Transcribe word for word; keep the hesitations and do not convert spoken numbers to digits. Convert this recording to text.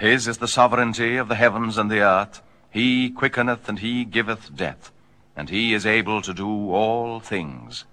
His is the sovereignty of the heavens and the earth. He quickeneth and he giveth death, and he is able to do all things.